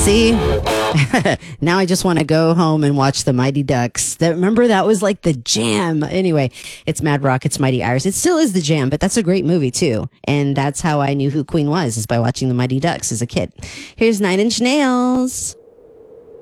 See, now I just want to go home and watch the Mighty Ducks. Remember that was like the jam. Anyway, it's Mad Rockets, Mighty Iris. It still is the jam, but that's a great movie too. And that's how I knew who Queen was, is by watching the Mighty Ducks as a kid. Here's 9 Inch Nails.